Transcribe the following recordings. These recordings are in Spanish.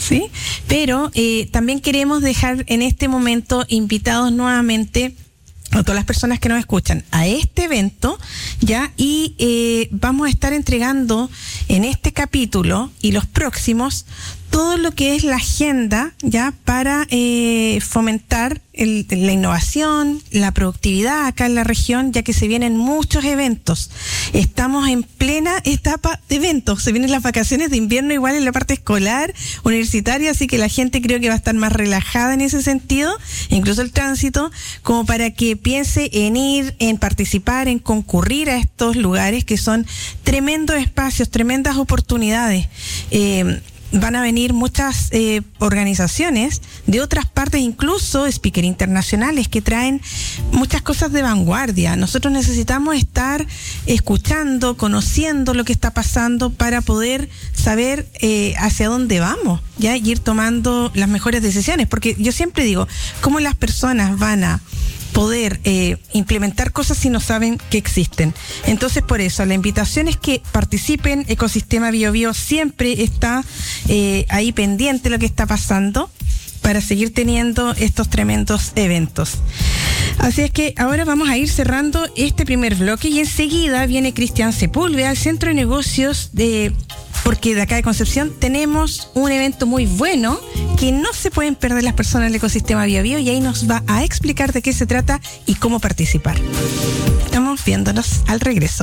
¿sí? Pero también queremos dejar en este momento invitados nuevamente a todas las personas que nos escuchan a este evento, ¿ya? Y vamos a estar entregando en este capítulo y los próximos todo lo que es la agenda, ¿ya? Para fomentar la innovación, la productividad acá en la región, ya que se vienen muchos eventos. Estamos en plena etapa de eventos. Se vienen las vacaciones de invierno igual en la parte escolar, universitaria, así que la gente creo que va a estar más relajada en ese sentido, incluso el tránsito, como para que piense en ir, en participar, en concurrir a estos lugares que son tremendos espacios, tremendas oportunidades. Van a venir muchas organizaciones de otras partes, incluso speakers internacionales que traen muchas cosas de vanguardia. Nosotros necesitamos estar escuchando, conociendo lo que está pasando para poder saber hacia dónde vamos, ¿ya? Y ir tomando las mejores decisiones, porque yo siempre digo, ¿cómo las personas van a poder implementar cosas si no saben que existen? Entonces, por eso, la invitación es que participen. Ecosistema BioBio siempre está ahí pendiente de lo que está pasando para seguir teniendo estos tremendos eventos. Así es que ahora vamos a ir cerrando este primer bloque y enseguida viene Cristian Sepúlveda al Centro de Negocios porque de acá de Concepción tenemos un evento muy bueno que no se pueden perder las personas del Ecosistema BioBio, y ahí nos va a explicar de qué se trata y cómo participar. Estamos viéndonos al regreso.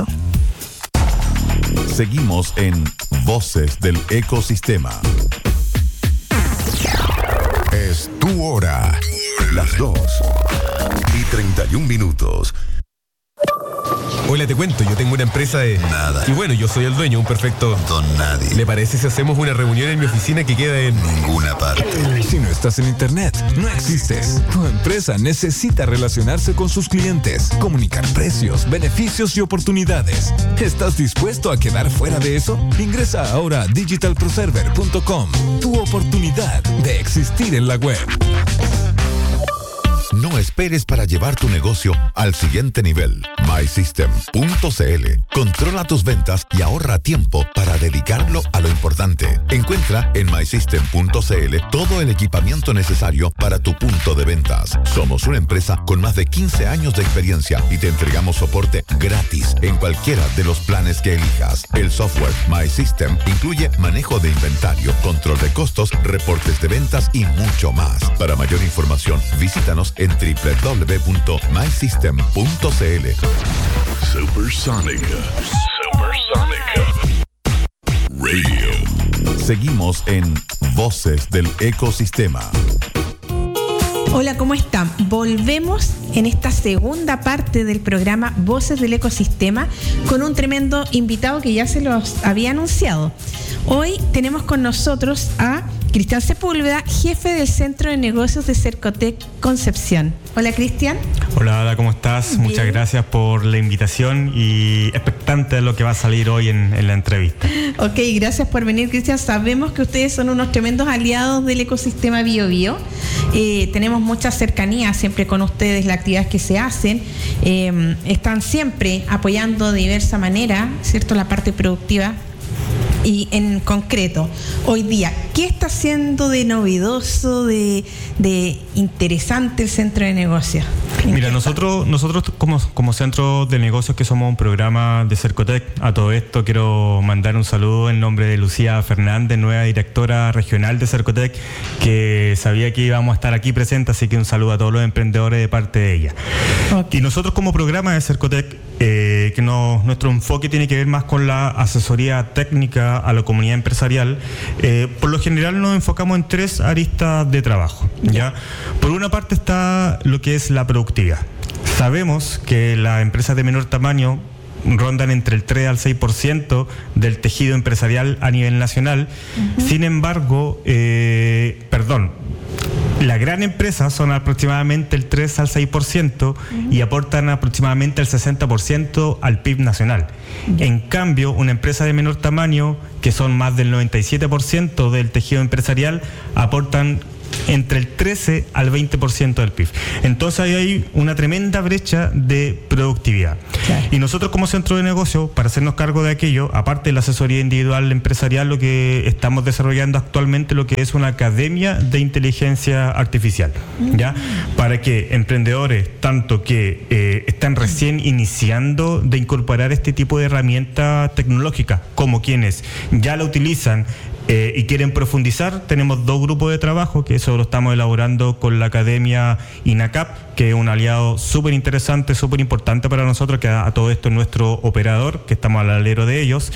Seguimos en Voces del Ecosistema. Es tu hora. Las 2:31. Hola, te cuento, yo tengo una empresa de... Nada. Y bueno, yo soy el dueño, un perfecto... Don nadie. ¿Le parece si hacemos una reunión en mi oficina que queda en... Ninguna parte. Si no estás en internet, no existes. Tu empresa necesita relacionarse con sus clientes, comunicar precios, beneficios y oportunidades. ¿Estás dispuesto a quedar fuera de eso? Ingresa ahora a digitalproserver.com. Tu oportunidad de existir en la web. No esperes para llevar tu negocio al siguiente nivel. MySystem.cl. Controla tus ventas y ahorra tiempo para dedicarlo a lo importante. Encuentra en MySystem.cl todo el equipamiento necesario para tu punto de ventas. Somos una empresa con más de 15 años de experiencia y te entregamos soporte gratis en cualquiera de los planes que elijas. El software MySystem incluye manejo de inventario, control de costos, reportes de ventas y mucho más. Para mayor información, visítanos en www.mysystem.cl. Supersónica Radio. Seguimos en Voces del Ecosistema. Hola, ¿cómo están? Volvemos en esta segunda parte del programa Voces del Ecosistema con un tremendo invitado que ya se los había anunciado. Hoy tenemos con nosotros a Cristian Sepúlveda, jefe del Centro de Negocios de Cercotec Concepción. Hola, Cristian. Hola, Ada, ¿cómo estás? Bien. Muchas gracias por la invitación y expectante de lo que va a salir hoy en la entrevista. Ok, gracias por venir, Cristian. Sabemos que ustedes son unos tremendos aliados del ecosistema BioBio. Tenemos mucha cercanía siempre con ustedes, las actividades que se hacen. Están siempre apoyando de diversa manera, ¿cierto?, la parte productiva. Y en concreto, hoy día, ¿qué está haciendo de novedoso, de interesante el centro de negocios? Mira, nosotros como centro de negocios, que somos un programa de Cercotec, a todo esto quiero mandar un saludo en nombre de Lucía Fernández, nueva directora regional de Cercotec, que sabía que íbamos a estar aquí presentes, así que un saludo a todos los emprendedores de parte de ella. Okay. Y nosotros como programa de Cercotec, nuestro enfoque tiene que ver más con la asesoría técnica a la comunidad empresarial. Por lo general nos enfocamos en 3 aristas de trabajo, ¿ya? Por una parte está lo que es la productividad. Sabemos que las empresas de menor tamaño rondan entre el 3 al 6% del tejido empresarial a nivel nacional. Uh-huh. Sin embargo, las grandes empresas son aproximadamente el 3 al 6% uh-huh. y aportan aproximadamente el 60% al PIB nacional. Uh-huh. En cambio, una empresa de menor tamaño, que son más del 97% del tejido empresarial, aportan entre el 13 al 20% del PIB. Entonces ahí hay una tremenda brecha de productividad. Claro. Y nosotros como centro de negocio, para hacernos cargo de aquello, aparte de la asesoría individual empresarial, lo que estamos desarrollando actualmente lo que es una academia de inteligencia artificial, ¿ya? Para que emprendedores, tanto que están recién iniciando de incorporar este tipo de herramientas tecnológicas, como quienes ya la utilizan y quieren profundizar, tenemos 2 grupos de trabajo, que eso lo estamos elaborando con la Academia INACAP, que es un aliado súper interesante, súper importante para nosotros, que a todo esto es nuestro operador, que estamos al alero de ellos.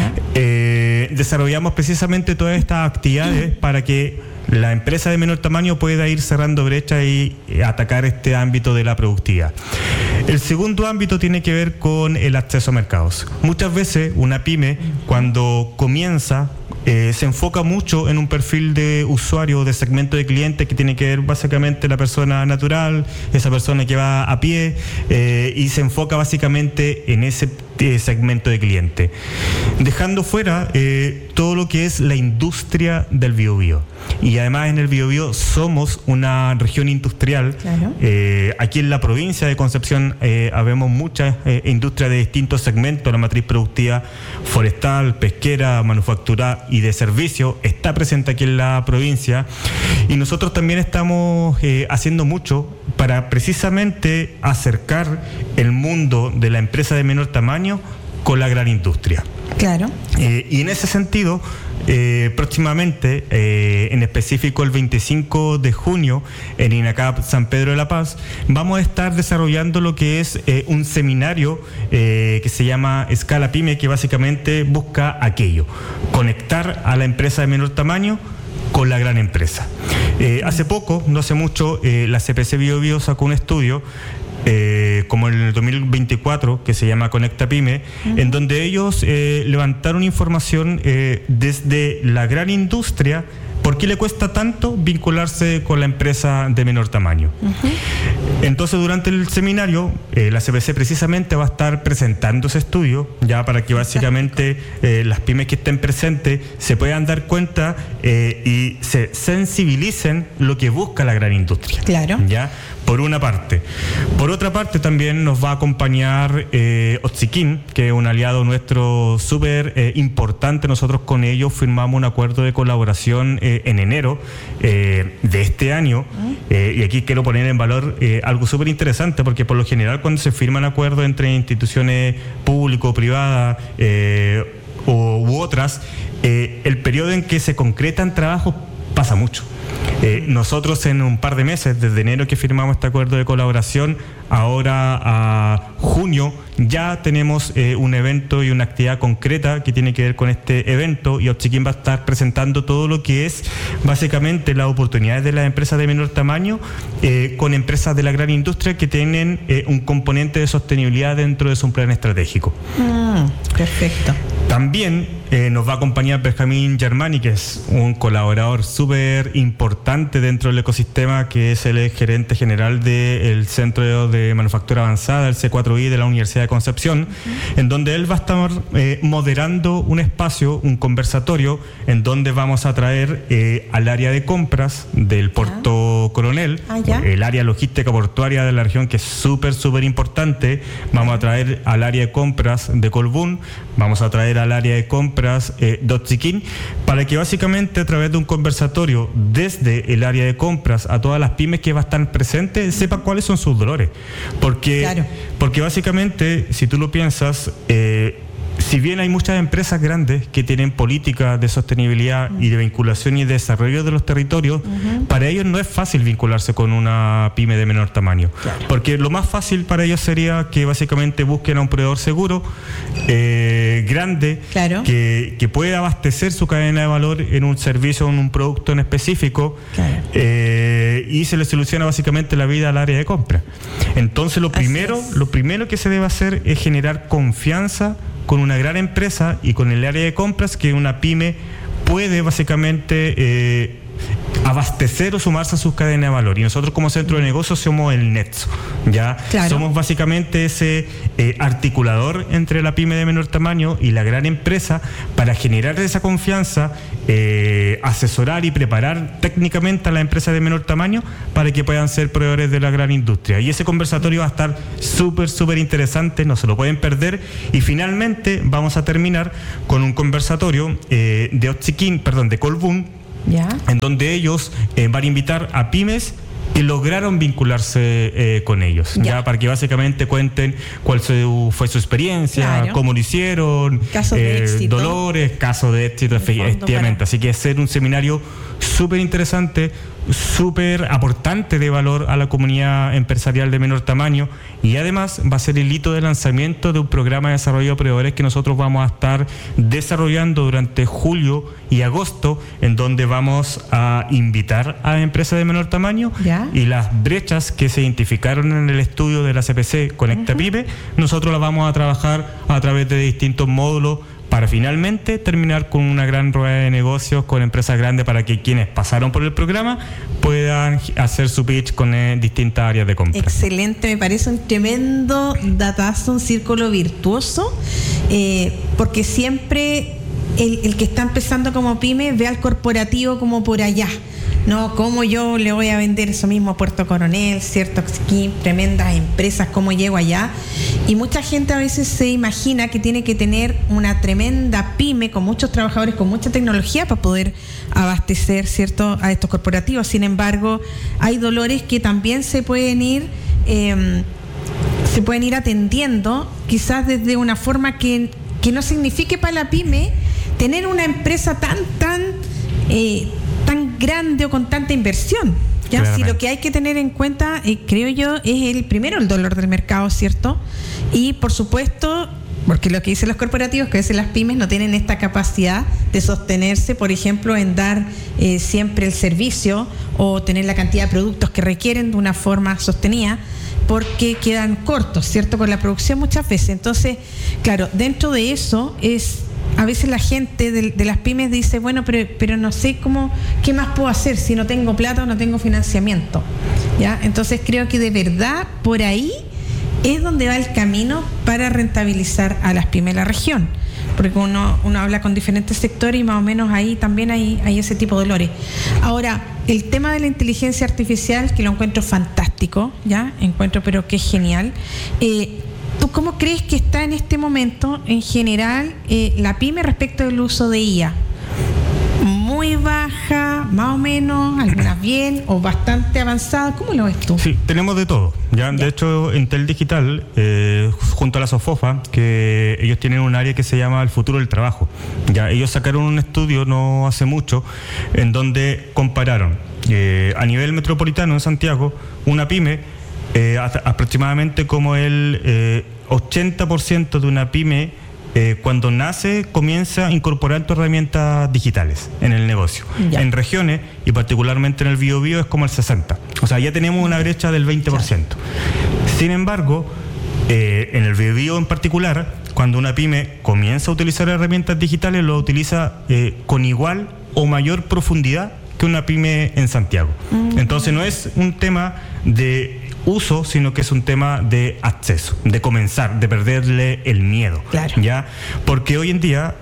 Desarrollamos precisamente todas estas actividades para que la empresa de menor tamaño pueda ir cerrando brechas y atacar este ámbito de la productividad. El segundo ámbito tiene que ver con el acceso a mercados. Muchas veces una pyme, cuando comienza, se enfoca mucho en un perfil de usuario, de segmento de cliente que tiene que ver básicamente la persona natural, esa persona que va a pie, y se enfoca básicamente en ese segmento de cliente, dejando fuera todo lo que es la industria del Biobío. Y además en el Biobío somos una región industrial. Claro. Aquí en la provincia de Concepción habemos muchas industrias de distintos segmentos. La matriz productiva forestal, pesquera, manufactura y de servicio está presente aquí en la provincia, y nosotros también estamos haciendo mucho para precisamente acercar el mundo de la empresa de menor tamaño con la gran industria. Claro. Y en ese sentido, próximamente, en específico el 25 de junio, en INACAP San Pedro de la Paz, vamos a estar desarrollando lo que es un seminario que se llama Escala Pyme, que básicamente busca aquello, conectar a la empresa de menor tamaño con la gran empresa. Hace poco, no hace mucho, la CPC Biobío sacó un estudio como en el 2024, que se llama Conecta Pyme, en donde ellos levantaron información desde la gran industria. ¿Por qué le cuesta tanto vincularse con la empresa de menor tamaño? Entonces, durante el seminario, la CPC precisamente va a estar presentando ese estudio, ya para que básicamente las pymes que estén presentes se puedan dar cuenta y se sensibilicen lo que busca la gran industria. Claro. ¿Ya? Por una parte. Por otra parte, también nos va a acompañar Otziquín, que es un aliado nuestro súper importante. Nosotros con ellos firmamos un acuerdo de colaboración en enero de este año. Y aquí quiero poner en valor algo súper interesante, porque por lo general cuando se firman acuerdos entre instituciones público-privadas u otras, el periodo en que se concretan trabajos pasa mucho. Nosotros en un par de meses, desde enero que firmamos este acuerdo de colaboración, ahora a junio ya tenemos un evento y una actividad concreta que tiene que ver con este evento, y Otziquín va a estar presentando todo lo que es básicamente las oportunidades de las empresas de menor tamaño con empresas de la gran industria que tienen un componente de sostenibilidad dentro de su plan estratégico. Perfecto. También nos va a acompañar Benjamín Germani, que es un colaborador súper importante dentro del ecosistema, que es el gerente general del Centro de Manufactura Avanzada, el C4I de la Universidad de Concepción, en donde él va a estar moderando un espacio, un conversatorio, en donde vamos a traer al área de compras del Puerto Coronel, el área logística portuaria de la región, que es súper, súper importante. Vamos a traer al área de compras de Colbún, vamos a traer al área de compras de Otziquín, para que básicamente a través de un conversatorio desde el área de compras a todas las pymes que va a estar presentes, sepan cuáles son sus dolores. Porque básicamente, si tú lo piensas, si bien hay muchas empresas grandes que tienen políticas de sostenibilidad y de vinculación y desarrollo de los territorios, para ellos no es fácil vincularse con una pyme de menor tamaño. Porque lo más fácil para ellos sería que básicamente busquen a un proveedor seguro, grande, que pueda abastecer su cadena de valor en un servicio o en un producto en específico, y se les soluciona básicamente la vida al área de compra. Entonces lo primero que se debe hacer es generar confianza con una gran empresa y con el área de compras, que una pyme puede básicamente abastecer o sumarse a sus cadenas de valor. Y nosotros como centro de negocios somos el nexo, ¿ya? Claro. Somos básicamente ese articulador entre la pyme de menor tamaño y la gran empresa para generar esa confianza, asesorar y preparar técnicamente a la empresa de menor tamaño para que puedan ser proveedores de la gran industria. Y ese conversatorio va a estar súper interesante, no se lo pueden perder. Y finalmente vamos a terminar con un conversatorio de Colbún, ¿ya? En donde ellos van a invitar a pymes que lograron vincularse con ellos, ya para que básicamente cuenten cuál fue su experiencia, claro, cómo lo hicieron, casos de éxito, dolores, casos de éxito, efectivamente. Así que ser un seminario súper interesante, súper aportante de valor a la comunidad empresarial de menor tamaño, y además va a ser el hito de lanzamiento de un programa de desarrollo de proveedores que nosotros vamos a estar desarrollando durante julio y agosto, en donde vamos a invitar a empresas de menor tamaño, ¿ya? Y las brechas que se identificaron en el estudio de la CPC Conecta Pyme, nosotros las vamos a trabajar a través de distintos módulos para finalmente terminar con una gran rueda de negocios con empresas grandes para que quienes pasaron por el programa puedan hacer su pitch con distintas áreas de compra. Excelente, me parece un tremendo datazo, un círculo virtuoso, porque siempre el que está empezando como pyme ve al corporativo como por allá. No, ¿cómo yo le voy a vender eso mismo a Puerto Coronel, cierto? Aquí, tremendas empresas, ¿cómo llego allá? Y mucha gente a veces se imagina que tiene que tener una tremenda pyme con muchos trabajadores, con mucha tecnología para poder abastecer, ¿cierto?, a estos corporativos. Sin embargo, hay dolores que también se pueden ir atendiendo, quizás desde una forma que no signifique para la pyme tener una empresa tan grande o con tanta inversión. ¿Ya? Si lo que hay que tener en cuenta, creo yo, es el dolor del mercado, ¿cierto? Y por supuesto, porque lo que dicen los corporativos, que a veces las pymes no tienen esta capacidad de sostenerse, por ejemplo, en dar siempre el servicio o tener la cantidad de productos que requieren de una forma sostenida, porque quedan cortos, ¿cierto?, con la producción muchas veces. Entonces, claro, dentro de eso a veces la gente de las pymes dice, bueno, pero no sé qué más puedo hacer si no tengo plata o no tengo financiamiento, ¿ya? Entonces creo que de verdad por ahí es donde va el camino para rentabilizar a las pymes de la región, porque uno habla con diferentes sectores y más o menos ahí también hay ese tipo de dolores. Ahora, el tema de la inteligencia artificial, que lo encuentro fantástico, ¿ya? Pero que es genial. ¿Tú cómo crees que está en este momento, en general, la pyme respecto del uso de IA? ¿Muy baja, más o menos, algunas bien o bastante avanzada? ¿Cómo lo ves tú? Sí, tenemos de todo. ¿Ya? De hecho, Entel Digital, junto a la SOFOFA, que ellos tienen un área que se llama el futuro del trabajo. ¿Ya? Ellos sacaron un estudio no hace mucho en donde compararon a nivel metropolitano en Santiago una pyme, aproximadamente como el 80% de una pyme cuando nace comienza a incorporar herramientas digitales en el negocio. Ya. En regiones y particularmente en el Biobío es como el 60%. O sea, ya tenemos una brecha del 20%. Claro. Sin embargo, en el Biobío en particular, cuando una pyme comienza a utilizar herramientas digitales, lo utiliza con igual o mayor profundidad que una pyme en Santiago. Entonces no es un tema de uso, sino que es un tema de acceso, de comenzar, de perderle el miedo. Claro. ¿Ya? Porque hoy en día,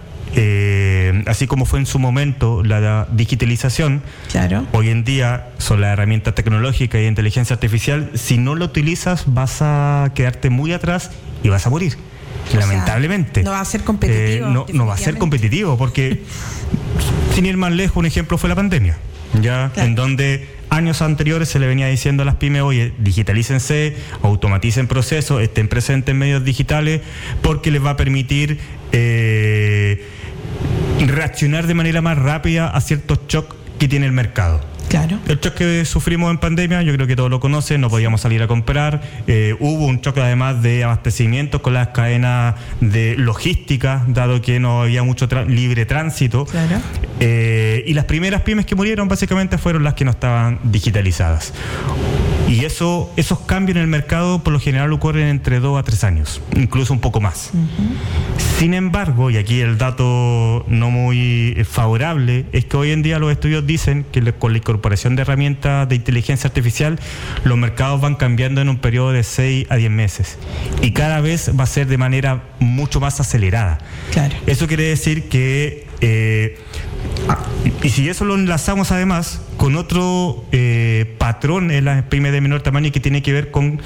así como fue en su momento la digitalización, claro, hoy en día son las herramientas tecnológicas y de inteligencia artificial. Si no lo utilizas, vas a quedarte muy atrás y vas a morir. Lamentablemente. No va a ser competitivo. No va a ser competitivo, porque sin ir más lejos, un ejemplo fue la pandemia, ¿ya? Claro. En donde años anteriores se le venía diciendo a las pymes, oye, digitalícense, automaticen procesos, estén presentes en medios digitales, porque les va a permitir reaccionar de manera más rápida a ciertos shocks que tiene el mercado. Claro. El shock que sufrimos en pandemia, yo creo que todos lo conocen, no podíamos salir a comprar, hubo un shock además de abastecimiento con las cadenas de logística, dado que no había mucho libre tránsito. Claro. Y las primeras pymes que murieron básicamente fueron las que no estaban digitalizadas. Y esos cambios en el mercado por lo general ocurren entre 2 a 3 años, incluso un poco más. Sin embargo, y aquí el dato no muy favorable, es que hoy en día los estudios dicen que con la incorporación de herramientas de inteligencia artificial, los mercados van cambiando en un periodo de 6 a 10 meses. Y cada vez va a ser de manera mucho más acelerada. Claro. Eso quiere decir que, y si eso lo enlazamos además con otro patrón en las pymes de menor tamaño que tiene que ver con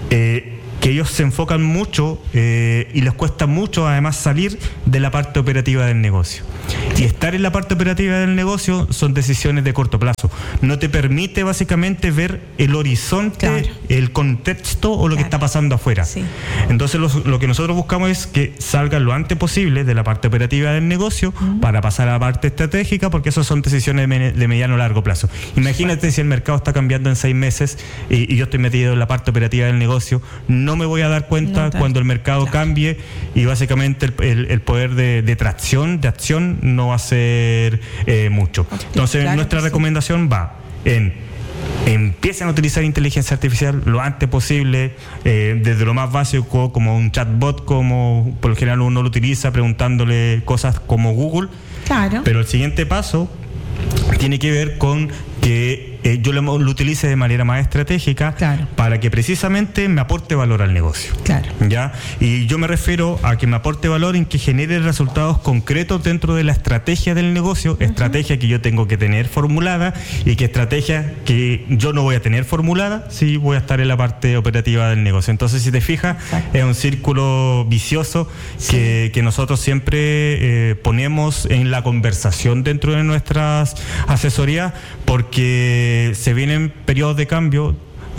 que ellos se enfocan mucho y les cuesta mucho además salir de la parte operativa del negocio. Y estar en la parte operativa del negocio son decisiones de corto plazo. No te permite básicamente ver el horizonte, claro, el contexto o lo que está pasando afuera. Sí. Entonces lo que nosotros buscamos es que salgan lo antes posible de la parte operativa del negocio para pasar a la parte estratégica, porque esas son decisiones de mediano a largo plazo. Imagínate si el mercado está cambiando en 6 meses y yo estoy metido en la parte operativa del negocio, no me voy a dar cuenta cuando el mercado cambie, y básicamente el poder de tracción, de acción, no va a ser mucho. Entonces nuestra recomendación va en: empiecen a utilizar inteligencia artificial lo antes posible, desde lo más básico como un chatbot, como por lo general uno lo utiliza preguntándole cosas como Google. Claro. Pero el siguiente paso tiene que ver con que yo lo utilice de manera más estratégica, claro, para que precisamente me aporte valor al negocio. Claro. ¿Ya? Y yo me refiero a que me aporte valor en que genere resultados concretos dentro de la estrategia del negocio, estrategia que yo tengo que tener formulada, y que estrategia que yo no voy a tener formulada si voy a estar en la parte operativa del negocio. Entonces, si te fijas, es un círculo vicioso que nosotros siempre ponemos en la conversación dentro de nuestras asesorías, porque se vienen periodos de cambio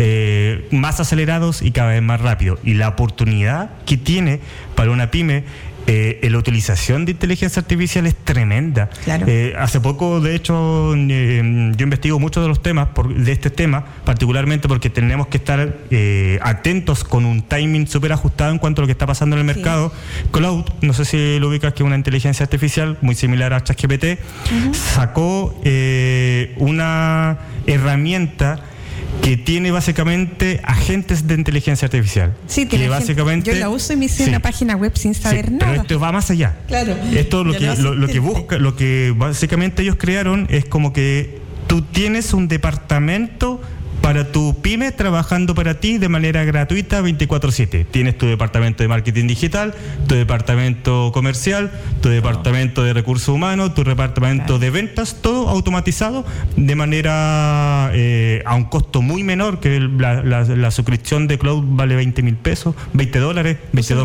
más acelerados y cada vez más rápido. Y la oportunidad que tiene para una pyme la utilización de inteligencia artificial es tremenda. Claro. Hace poco, de hecho, yo investigo mucho de los temas, de este tema, particularmente porque tenemos que estar atentos con un timing súper ajustado en cuanto a lo que está pasando en el mercado. Cloud, no sé si lo ubicas, que es una inteligencia artificial muy similar a ChatGPT, sacó una herramienta que tiene básicamente agentes de inteligencia artificial. Sí, que básicamente yo la uso y me hice una página web sin saber nada. Pero esto va más allá. Claro. Esto lo que busca, lo que básicamente ellos crearon es como que tú tienes un departamento para tu pyme trabajando para ti de manera gratuita 24/7. Tienes tu departamento de marketing digital, tu departamento comercial, tu departamento de recursos humanos, tu departamento de ventas, todo automatizado de manera a un costo muy menor, que la suscripción de Cloud vale 20,000 pesos, $20,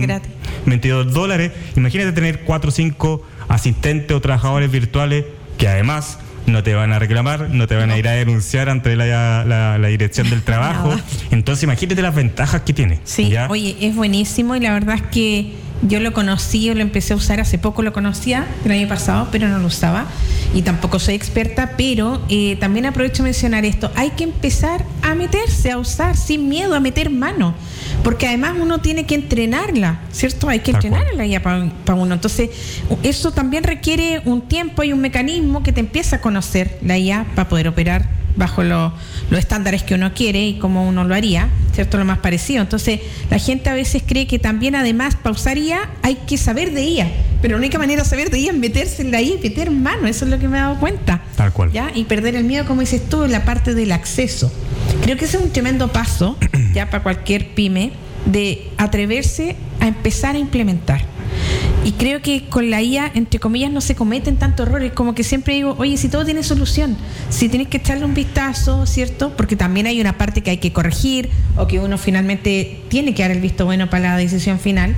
$22. Imagínate tener 4 o 5 asistentes o trabajadores virtuales que además no te van a reclamar, no te van a ir a denunciar ante la dirección del trabajo. Entonces imagínate las ventajas que tiene. Sí, ¿ya? Oye, es buenísimo, y la verdad es que yo lo conocí, yo lo empecé a usar hace poco, lo conocía el año pasado, pero no lo usaba, y tampoco soy experta, pero también aprovecho de mencionar esto: hay que empezar a meterse, a usar sin miedo, a meter mano, porque además uno tiene que entrenarla, ¿cierto? Hay que entrenarla ya para uno. Entonces, eso también requiere un tiempo y un mecanismo que te empieza a conocer la IA para poder operar bajo los estándares que uno quiere y como uno lo haría, ¿cierto? Lo más parecido. Entonces, la gente a veces cree que también, además, para usar IA hay que saber de IA, pero la única manera de saber de IA es meterse en la IA y meter mano. Eso es lo que me he dado cuenta. Tal cual. ¿Ya? Y perder el miedo, como dices tú, en la parte del acceso. Creo que ese es un tremendo paso ya para cualquier pyme, de atreverse a empezar a implementar. Y creo que con la IA, entre comillas, no se cometen tantos errores. Como que siempre digo, oye, si todo tiene solución, si tienes que echarle un vistazo, ¿cierto? Porque también hay una parte que hay que corregir, o que uno finalmente tiene que dar el visto bueno para la decisión final.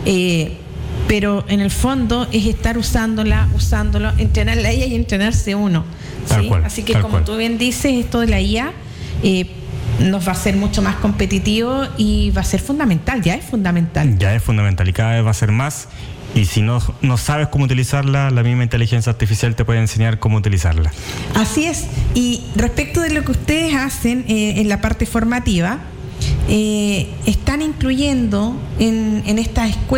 Pero en el fondo es estar usándolo, entrenar la IA y entrenarse uno. ¿Sí? Así que, como tú bien dices, esto de la IA nos va a hacer mucho más competitivo y va a ser fundamental, ya es fundamental. Ya es fundamental y cada vez va a ser más. Y si no sabes cómo utilizarla, la misma inteligencia artificial te puede enseñar cómo utilizarla. Así es. Y respecto de lo que ustedes hacen en la parte formativa, están incluyendo en estas escuelas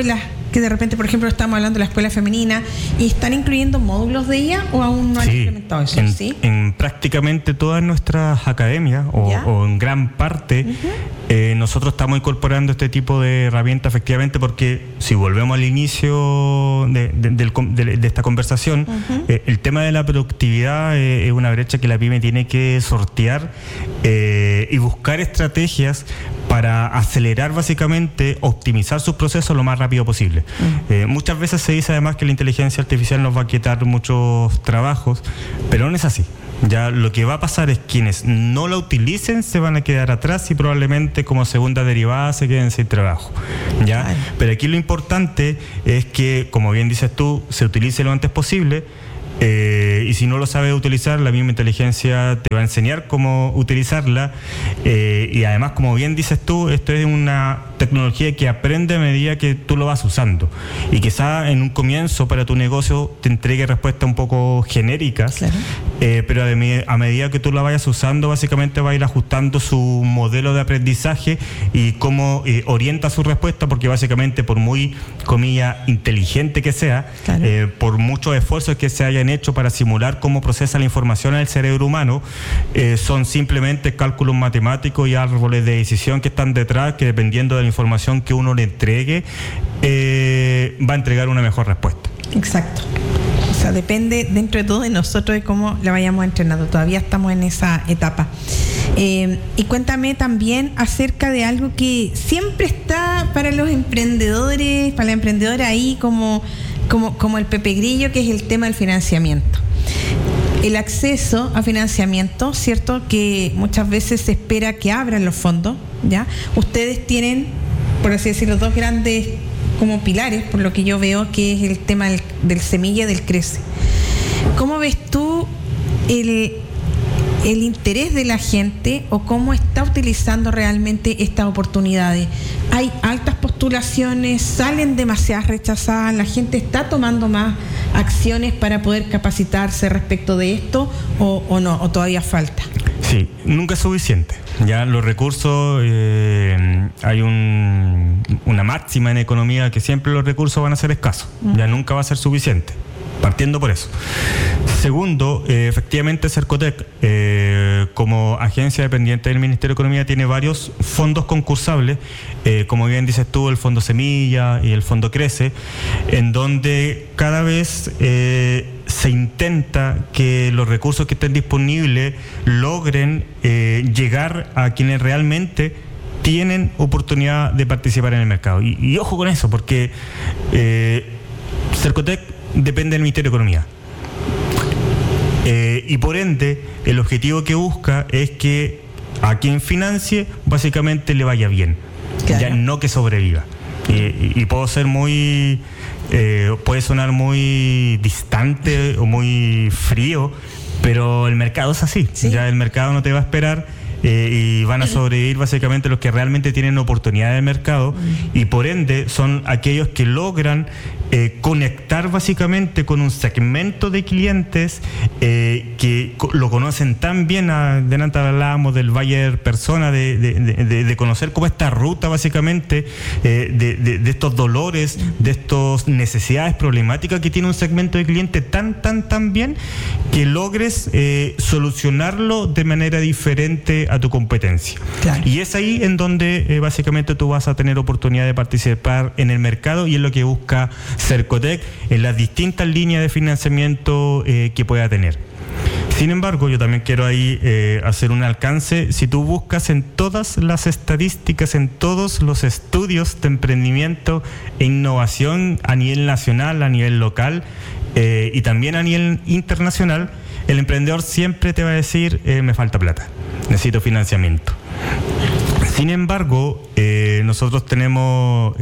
que de repente, por ejemplo, estamos hablando de la escuela femenina y están incluyendo módulos de IA o aún no han implementado eso? En prácticamente todas nuestras academias o en gran parte nosotros estamos incorporando este tipo de herramientas efectivamente, porque si volvemos al inicio de esta conversación, el tema de la productividad es una brecha que la pyme tiene que sortear y buscar estrategias para acelerar, básicamente, optimizar sus procesos lo más rápido posible. Muchas veces se dice además que la inteligencia artificial nos va a quitar muchos trabajos, pero no es así. Ya lo que va a pasar es quienes no la utilicen se van a quedar atrás y probablemente como segunda derivada se queden sin trabajo. ¿Ya? Ay. Pero aquí lo importante es que, como bien dices tú, se utilice lo antes posible. Y si no lo sabes utilizar, la misma inteligencia te va a enseñar cómo utilizarla, y además, como bien dices tú, esto es una tecnología que aprende a medida que tú lo vas usando, y quizá en un comienzo para tu negocio te entregue respuestas un poco genéricas, claro. Pero a medida que tú la vayas usando, básicamente va a ir ajustando su modelo de aprendizaje y cómo orienta su respuesta, porque básicamente, por muy, comillas, inteligente que sea, claro, por muchos esfuerzos que se hayan hecho para simular cómo procesa la información en el cerebro humano, son simplemente cálculos matemáticos y árboles de decisión que están detrás, que dependiendo de la información que uno le entregue, va a entregar una mejor respuesta. Exacto. O sea, depende dentro de todo de nosotros de cómo la vayamos entrenando. Todavía estamos en esa etapa. Y cuéntame también acerca de algo que siempre está para los emprendedores, para la emprendedora ahí como el Pepe Grillo, que es el tema del financiamiento. El acceso a financiamiento, ¿cierto? Que muchas veces se espera que abran los fondos, ¿ya? Ustedes tienen, por así decirlo, dos grandes como pilares, por lo que yo veo, que es el tema del Semilla y del Crece. ¿Cómo ves tú el interés de la gente o cómo está utilizando realmente estas oportunidades? Hay altas postulaciones, salen demasiadas rechazadas, la gente está tomando más acciones para poder capacitarse respecto de esto, o no, o todavía falta. Sí, nunca es suficiente. Ya los recursos, hay una máxima en economía que siempre los recursos van a ser escasos, ya nunca va a ser suficiente. Partiendo por eso. Segundo, efectivamente Cercotec, como agencia dependiente del Ministerio de Economía, tiene varios fondos concursables, como bien dices tú, el Fondo Semilla y el Fondo Crece, en donde cada vez se intenta que los recursos que estén disponibles logren llegar a quienes realmente tienen oportunidad de participar en el mercado. Y ojo con eso, porque Cercotec depende del Ministerio de Economía. Y por ende, el objetivo que busca es que a quien financie básicamente le vaya bien, claro, ya no que sobreviva. Y puedo ser muy... puede sonar muy distante o muy frío, pero el mercado es así. ¿Sí? Ya el mercado no te va a esperar, y van a sobrevivir básicamente los que realmente tienen oportunidad de mercado, y por ende son aquellos que logran conectar básicamente con un segmento de clientes que lo conocen tan bien. Delante hablábamos del buyer persona, de conocer cómo esta ruta básicamente de estos dolores, de estas necesidades problemáticas que tiene un segmento de cliente tan bien, que logres solucionarlo de manera diferente a tu competencia. Claro. Y es ahí en donde básicamente tú vas a tener oportunidad de participar en el mercado, y es lo que busca Cercotec en las distintas líneas de financiamiento que pueda tener. Sin embargo, yo también quiero ahí hacer un alcance. Si tú buscas en todas las estadísticas, en todos los estudios de emprendimiento e innovación a nivel nacional, a nivel local y también a nivel internacional, el emprendedor siempre te va a decir, me falta plata, necesito financiamiento. Sin embargo, nosotros tenemos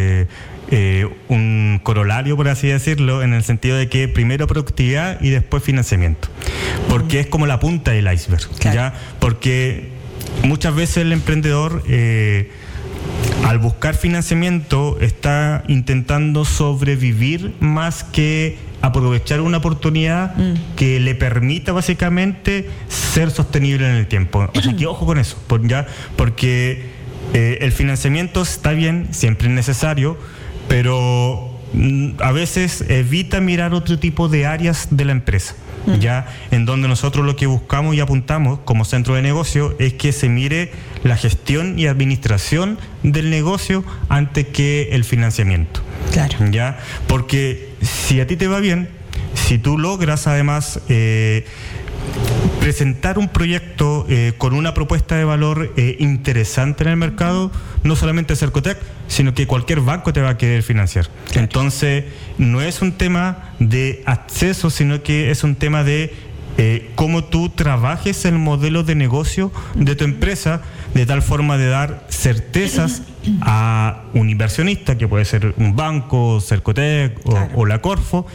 un corolario, por así decirlo, en el sentido de que primero productividad y después financiamiento, porque es como la punta del iceberg, claro, ¿ya? Porque muchas veces el emprendedor, al buscar financiamiento, está intentando sobrevivir más que aprovechar una oportunidad que le permita básicamente ser sostenible en el tiempo. Así que ojo con eso, porque el financiamiento está bien, siempre es necesario, pero a veces evita mirar otro tipo de áreas de la empresa. Ya en donde nosotros lo que buscamos y apuntamos como centro de negocio es que se mire la gestión y administración del negocio antes que el financiamiento. Claro. Ya, porque si a ti te va bien, si tú logras además presentar un proyecto con una propuesta de valor interesante en el mercado, no solamente Cercotec, sino que cualquier banco te va a querer financiar. Claro. Entonces, no es un tema de acceso, sino que es un tema de cómo tú trabajes el modelo de negocio de tu empresa, de tal forma de dar certezas a un inversionista, que puede ser un banco, Cercotec o la Corfo,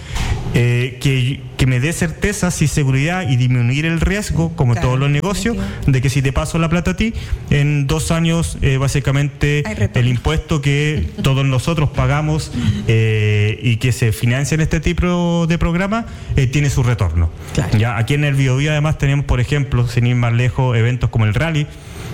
que me dé certezas y seguridad y disminuir el riesgo, como todos los negocios, de que si te paso la plata a ti, en 2 años básicamente el impuesto que todos nosotros pagamos y que se financia en este tipo de programa tiene su retorno. Claro. Ya aquí en el Biobío además tenemos, por ejemplo, sin ir más lejos, eventos como el Rally,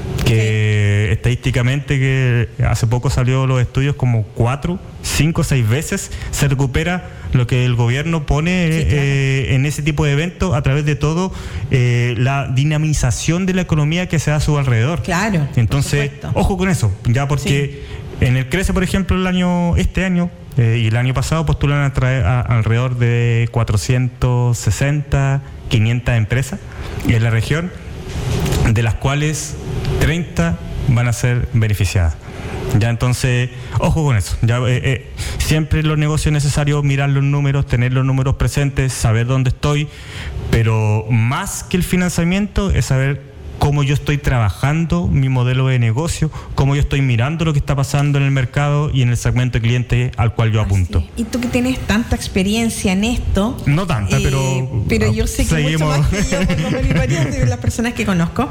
que estadísticamente, que hace poco salió los estudios, como 4, 5, 6 veces se recupera lo que el gobierno pone en ese tipo de eventos a través de todo la dinamización de la economía que se da a su alrededor. Claro. Entonces, ojo con eso, ya porque en el CRECE, por ejemplo, este año y el año pasado postulan a traer alrededor de 460, 500 empresas en la región, de las cuales 30 van a ser beneficiadas. Ya, entonces, ojo con eso. Ya, siempre en los negocios es necesario mirar los números, tener los números presentes, saber dónde estoy, pero más que el financiamiento es saber cómo yo estoy trabajando mi modelo de negocio, cómo yo estoy mirando lo que está pasando en el mercado y en el segmento de cliente al cual yo apunto. Y tú que tienes tanta experiencia en esto... No tanta, pero yo sé que seguimos. Mucho más que yo, por lo menos, y varias de las personas que conozco.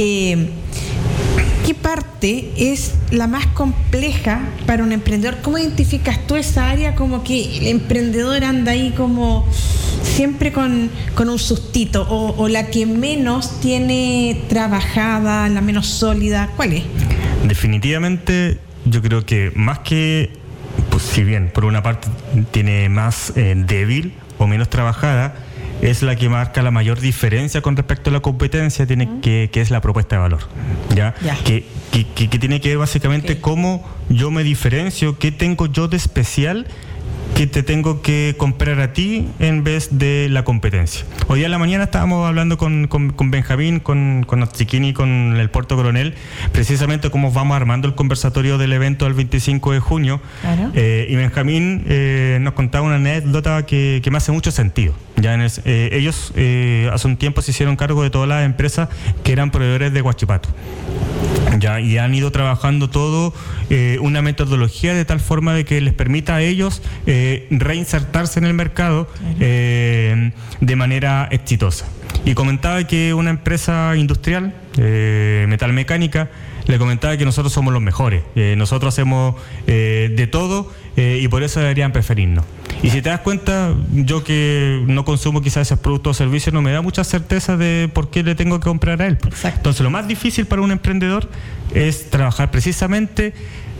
¿Qué parte es la más compleja para un emprendedor? ¿Cómo identificas tú esa área como que el emprendedor anda ahí como siempre con un sustito, o la que menos tiene trabajada, la menos sólida? ¿Cuál es? Definitivamente yo creo que más que, pues si bien por una parte tiene más débil o menos trabajada, es la que marca la mayor diferencia con respecto a la competencia, que es la propuesta de valor, ¿ya? Que tiene que ver básicamente cómo yo me diferencio, qué tengo yo de especial que te tengo que comprar a ti en vez de la competencia. Hoy día en la mañana estábamos hablando con Benjamín, con Chiquini, con el Puerto Coronel, precisamente cómo vamos armando el conversatorio del evento del 25 de junio. Claro. Y Benjamín nos contaba una anécdota que me hace mucho sentido. Ya ellos hace un tiempo se hicieron cargo de todas las empresas que eran proveedores de Huachipato. Ya, y han ido trabajando todo una metodología de tal forma de que les permita a ellos reinsertarse en el mercado de manera exitosa. Y comentaba que una empresa industrial, metalmecánica, le comentaba que nosotros somos los mejores, nosotros hacemos de todo y por eso deberían preferirnos. Y si te das cuenta, yo que no consumo quizás esos productos o servicios, no me da mucha certeza de por qué le tengo que comprar a él. Exacto. Entonces, lo más difícil para un emprendedor es trabajar precisamente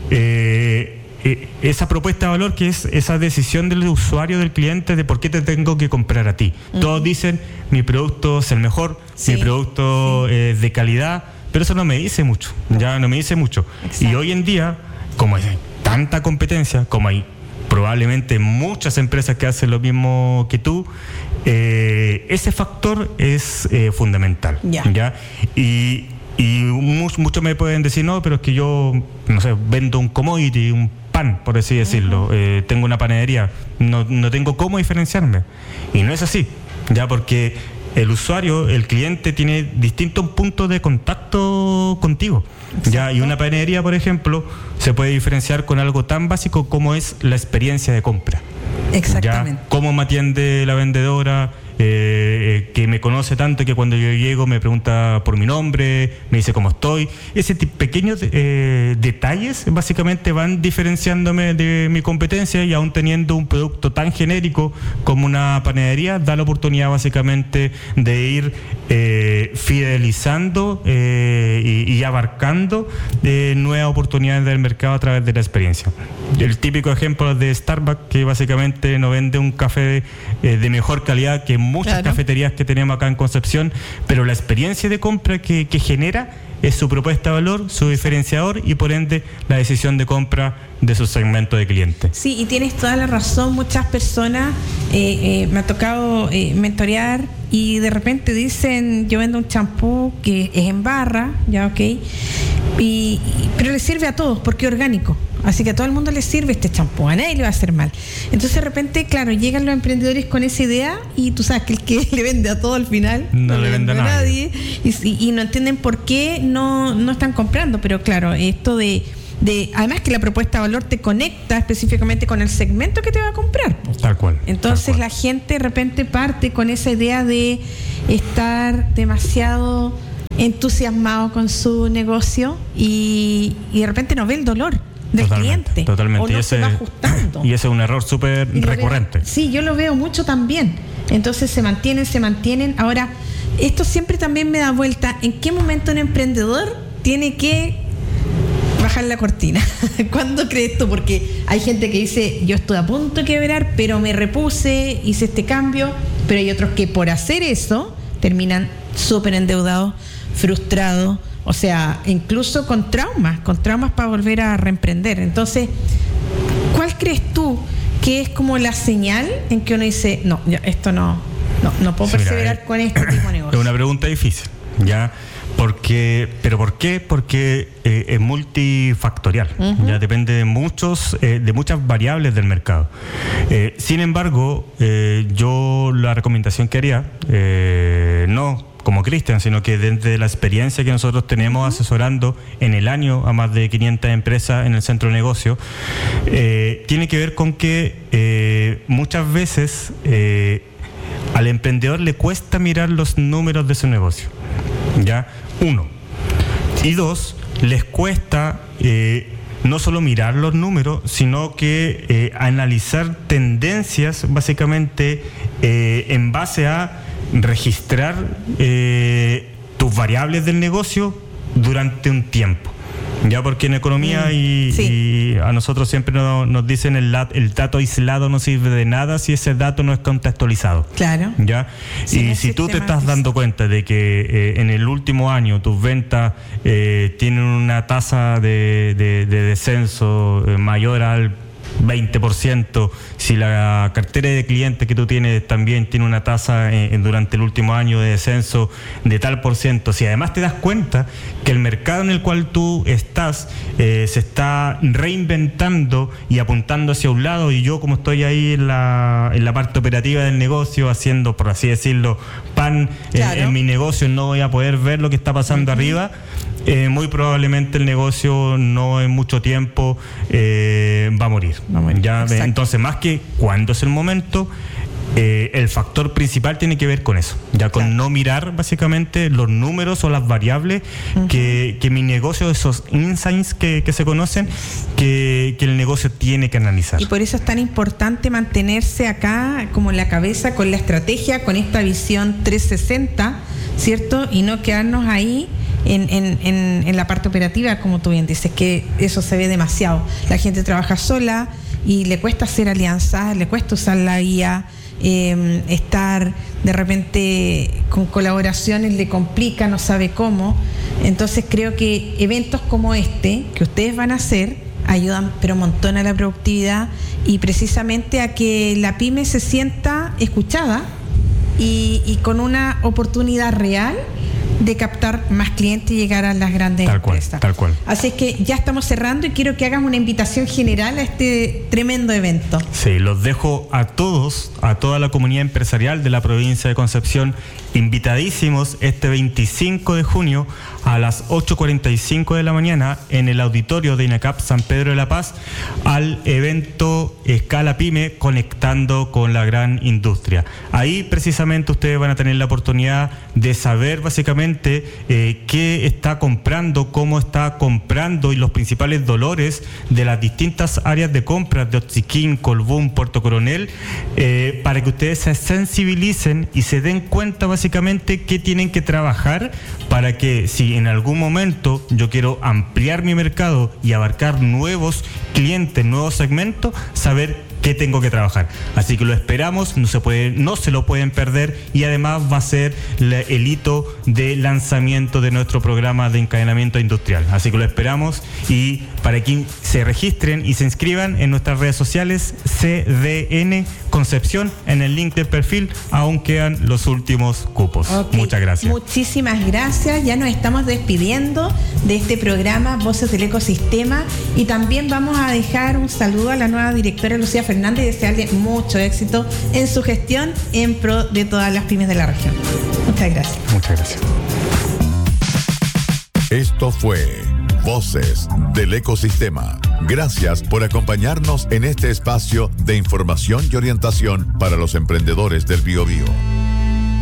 esa propuesta de valor, que es esa decisión del usuario, del cliente, de por qué te tengo que comprar a ti. Todos dicen, mi producto es el mejor, mi producto es de calidad, pero eso no me dice mucho, ya no me dice mucho. Exacto. Y hoy en día, como hay tanta competencia, como hay probablemente muchas empresas que hacen lo mismo que tú, ese factor es fundamental. ¿Ya? Y muchos me pueden decir, no, pero es que yo, no sé, vendo un commodity, un pan, por así decirlo, tengo una panadería, no tengo cómo diferenciarme. Y no es así, ya, porque el usuario, el cliente, tiene distintos puntos de contacto contigo. Ya, y una panadería, por ejemplo, se puede diferenciar con algo tan básico como es la experiencia de compra. Exactamente. Ya, cómo me atiende la vendedora, que me conoce tanto que cuando yo llego me pregunta por mi nombre, me dice cómo estoy. Ese pequeños detalles básicamente van diferenciándome de mi competencia, y aún teniendo un producto tan genérico como una panadería, da la oportunidad básicamente de ir fidelizando y abarcando nuevas oportunidades del mercado a través de la experiencia. El típico ejemplo de Starbucks, que básicamente nos vende un café de mejor calidad que muchas cafeterías que tenemos acá en Concepción, pero la experiencia de compra que genera es su propuesta de valor, su diferenciador y por ende la decisión de compra de su segmento de clientes. Sí, y tienes toda la razón. Muchas personas me ha tocado mentorear y de repente dicen, yo vendo un champú que es en barra, ya ok, pero le sirve a todos porque es orgánico. Así que a todo el mundo le sirve este champú, a nadie le va a hacer mal. Entonces de repente, claro, llegan los emprendedores con esa idea y tú sabes que el que le vende a todo al final no le vende a nadie. Y no entienden por qué no están comprando. Pero claro, esto de además que la propuesta de valor te conecta específicamente con el segmento que te va a comprar. Tal cual. Entonces tal cual. La gente de repente parte con esa idea de estar demasiado entusiasmado con su negocio y de repente no ve el dolor del cliente. Totalmente. O no se va ajustando. Y ese es un error súper recurrente. Sí, yo lo veo mucho también. Entonces se mantienen. Ahora, esto siempre también me da vuelta. ¿En qué momento un emprendedor tiene que bajar la cortina? ¿Cuándo crees tú? Porque hay gente que dice, yo estoy a punto de quebrar, pero me repuse, hice este cambio. Pero hay otros que por hacer eso terminan súper endeudados, frustrados. O sea, incluso con traumas para volver a reemprender. Entonces, ¿cuál crees tú que es como la señal en que uno dice, no, ya, esto no puedo perseverar con este tipo de negocio? Es una pregunta difícil, ¿ya? ¿Por qué? Porque es multifactorial, ya depende de muchas variables del mercado. Sin embargo, yo la recomendación que haría, no como Cristian, sino que desde la experiencia que nosotros tenemos asesorando en el año a más de 500 empresas en el centro de negocio, tiene que ver con que muchas veces al emprendedor le cuesta mirar los números de su negocio, ¿ya? 1. Y 2, les cuesta no solo mirar los números, sino que analizar tendencias básicamente en base a registrar tus variables del negocio durante un tiempo. Ya, porque en economía y a nosotros siempre nos dicen el dato aislado no sirve de nada si ese dato no es contextualizado. Claro. ¿Ya? Y si tú te estás dando cuenta de que en el último año tus ventas tienen una tasa de descenso mayor al 20%, si la cartera de clientes que tú tienes también tiene una tasa durante el último año de descenso de tal por ciento, si además te das cuenta que el mercado en el cual tú estás se está reinventando y apuntando hacia un lado, y yo como estoy ahí en la parte operativa del negocio haciendo, por así decirlo, pan en mi negocio, no voy a poder ver lo que está pasando arriba. Muy probablemente el negocio no en mucho tiempo va a morir. Ya, entonces, más que cuándo es el momento, el factor principal tiene que ver con eso, ya con no mirar básicamente los números o las variables que mi negocio, esos insights que se conocen, que el negocio tiene que analizar. Y por eso es tan importante mantenerse acá como en la cabeza con la estrategia, con esta visión 360, ¿cierto? Y no quedarnos ahí en la parte operativa, como tú bien dices, que eso se ve demasiado. La gente trabaja sola y le cuesta hacer alianzas, le cuesta usar la IA, estar de repente con colaboraciones le complica, no sabe cómo. Entonces creo que eventos como este que ustedes van a hacer ayudan pero un montón a la productividad y precisamente a que la pyme se sienta escuchada y con una oportunidad real de captar más clientes y llegar a las grandes empresas. Tal cual. Así que ya estamos cerrando y quiero que hagas una invitación general a este tremendo evento. Sí, los dejo a todos, a toda la comunidad empresarial de la provincia de Concepción, invitadísimos este 25 de junio a las 8:45 de la mañana en el auditorio de INACAP San Pedro de la Paz al evento Escala Pyme Conectando con la Gran Industria. Ahí precisamente ustedes van a tener la oportunidad de saber básicamente básicamente qué está comprando, cómo está comprando y los principales dolores de las distintas áreas de compras de Otziquín, Colbún, Puerto Coronel, para que ustedes se sensibilicen y se den cuenta básicamente qué tienen que trabajar para que si en algún momento yo quiero ampliar mi mercado y abarcar nuevos clientes, nuevos segmentos, saber qué tengo que trabajar. Así que lo esperamos, no se lo pueden perder, y además va a ser el hito de lanzamiento de nuestro programa de encadenamiento industrial. Así que lo esperamos, y para que se registren y se inscriban en nuestras redes sociales, CDN Concepción, en el link del perfil, aún quedan los últimos cupos. Okay. Muchas gracias. Muchísimas gracias. Ya nos estamos despidiendo de este programa Voces del Ecosistema, y también vamos a dejar un saludo a la nueva directora Lucía Fernández y desearle mucho éxito en su gestión en pro de todas las pymes de la región. Muchas gracias. Muchas gracias. Esto fue Voces del Ecosistema. Gracias por acompañarnos en este espacio de información y orientación para los emprendedores del Biobío.